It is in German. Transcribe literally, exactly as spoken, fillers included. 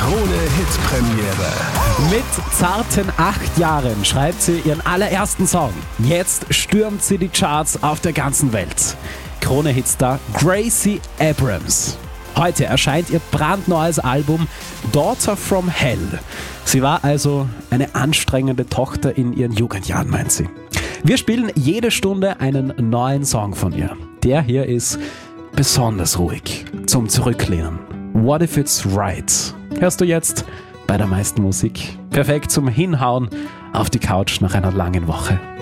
Krone-Hit Premiere. Mit zarten acht Jahren schreibt sie ihren allerersten Song. Jetzt stürmt sie die Charts auf der ganzen Welt. Krone-Hitstar Gracie Abrams. Heute erscheint ihr brandneues Album Daughter from Hell. Sie war also eine anstrengende Tochter in ihren Jugendjahren, meint sie. Wir spielen jede Stunde einen neuen Song von ihr. Der hier ist besonders ruhig, zum Zurücklehnen. What if it's right? Hörst du jetzt bei der meisten Musik? Perfekt zum Hinhauen auf die Couch nach einer langen Woche.